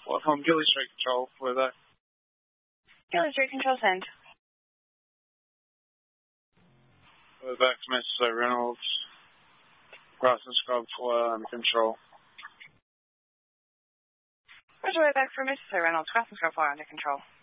Welcome, Gilly Street Control. We're there. Gilly Street Control, send. We're back to Mr. Reynolds. Grass and scrub for under control. Roger, way back for Mr. Reynolds. Grass and scrub fire under control.